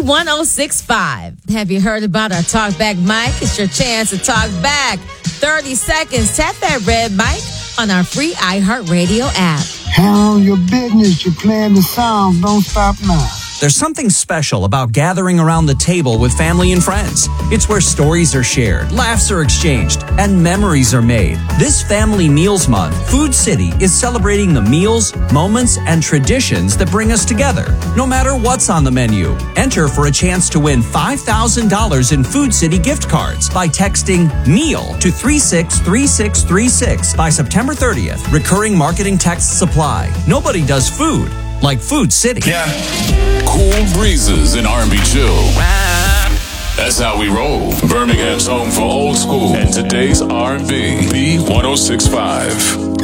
B1065. Have you heard about our Talk Back mic? It's your chance to talk back. 30 seconds. Tap that red mic on our free iHeartRadio app. Handle your business. You're playing the song. Don't stop now. There's something special about gathering around the table with family and friends. It's where stories are shared, laughs are exchanged, and memories are made. This Family Meals Month, Food City is celebrating the meals, moments, and traditions that bring us together. No matter what's on the menu, enter for a chance to win $5,000 in Food City gift cards by texting MEAL to 363636 by September 30th. Recurring marketing texts apply. Nobody does food like Food City. Yeah. Cool breezes in R&B chill. That's how we roll. Birmingham's home for old school and today's R&B. B1065.